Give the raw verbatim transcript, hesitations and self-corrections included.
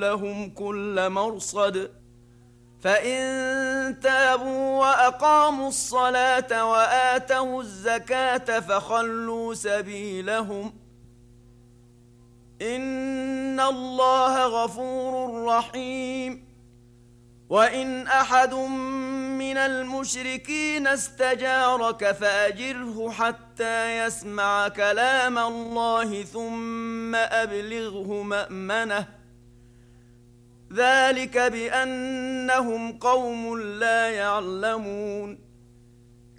لهم كل مرصد فإن تابوا وأقاموا الصلاة وآتوا الزكاة فخلوا سبيلهم إن الله غفور رحيم. وإن أحد من المشركين استجارك فأجره حتى يسمع كلام الله ثم أبلغه مأمنه ذلك بأنهم قوم لا يعلمون.